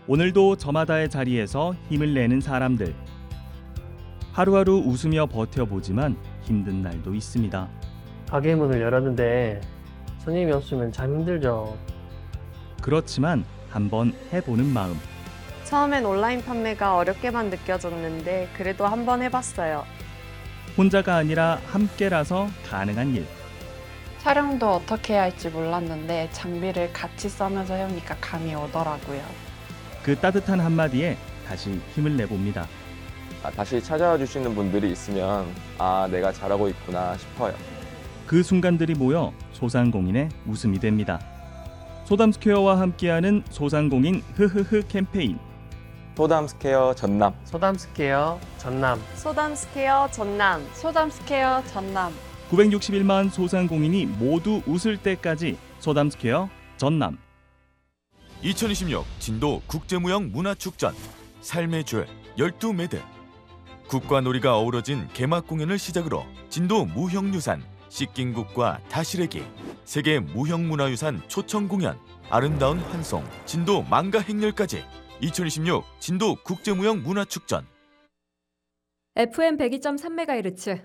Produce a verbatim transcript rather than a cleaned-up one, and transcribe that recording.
오늘도 저마다의 자리에서 힘을 내는 사람들. 하루하루 웃으며 버텨보지만 힘든 날도 있습니다. 가게 문을 열었는데 손님이 없으면 참 힘들죠. 그렇지만 한번 해보는 마음. 처음엔 온라인 판매가 어렵게만 느껴졌는데 그래도 한번 해봤어요. 혼자가 아니라 함께라서 가능한 일. 촬영도 어떻게 해야 할지 몰랐는데 장비를 같이 써면서 해오니까 감이 오더라고요. 그 따뜻한 한마디에 다시 힘을 내봅니다. 아, 다시 찾아와 주시는 분들이 있으면 아, 내가 잘하고 있구나 싶어요. 그 순간들이 모여 소상공인의 웃음이 됩니다. 소담스퀘어와 함께하는 소상공인 흐흐흐 캠페인. 소담스퀘어 전남. 소담스케어 전남. 소담스케어 전남. 소담스케어 전남. 구백육십일만 소상공인이 모두 웃을 때까지 소담스퀘어 전남. 이천이십육 진도 국제무형 문화축전 삶의 줄 열두 매듭. 국과 놀이가 어우러진 개막 공연을 시작으로 진도 무형유산 씻긴국과 다시래기, 세계 무형문화유산 초청 공연, 아름다운 환송, 진도 망가 행렬까지 이천이십육 진도 국제무형 문화축전. 에프엠 백이 점 삼 메가헤르츠